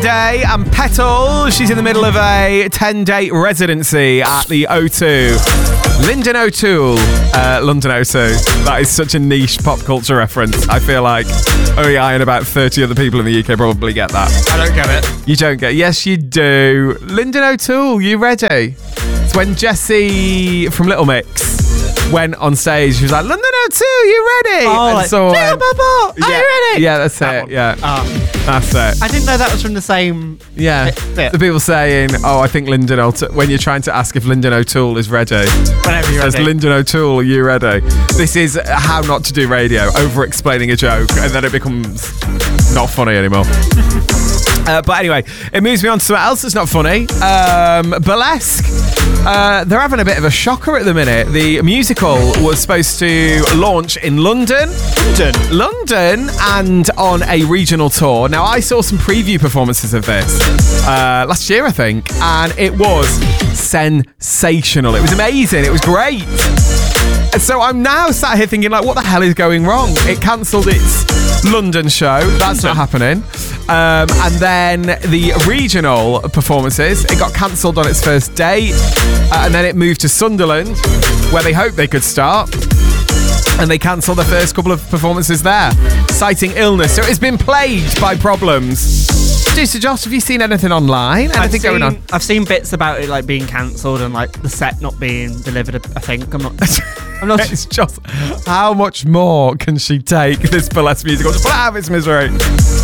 Day and Petal. She's in the middle of a 10-day residency at the O2. Lyndon O'Toole, London O2. That is such a niche pop culture reference. I feel like only I and about 30 other people in the UK probably get that. I don't get it. You don't get it? Yes, you do. Lyndon O'Toole, you ready? It's when Jessie from Little Mix went on stage. She was like, London O2, you ready? Oh, and like, so are you ready? Yeah, that's it. One. Yeah, that's it. I didn't know that was from the same... Yeah. bit. The people saying, I think Lyndon O'Toole, when you're trying to ask if Lyndon O'Toole is ready. Whenever you're Says, ready. Lyndon O'Toole, are you ready? This is how not to do radio, over-explaining a joke, and then it becomes not funny anymore. But anyway, it moves me on to something else that's not funny. Burlesque. They're having a bit of a shocker at the minute. The musical was supposed to launch in London, and on a regional tour. Now, I saw some preview performances of this last year, I think, and it was sensational. It was amazing. It was great. And so I'm now sat here thinking, like, what the hell is going wrong? It cancelled its London show. That's not happening. And then the regional performances, it got cancelled on its first day. And then it moved to Sunderland, where they hoped they could start. And they cancelled the first couple of performances there, citing illness. So it's been plagued by problems. Producer Josh, have you seen anything online? Anything going on? I've seen bits about it like being cancelled and like the set not being delivered. I think I'm not. It's just how much more can she take this burlesque musical? Just put it out of its misery.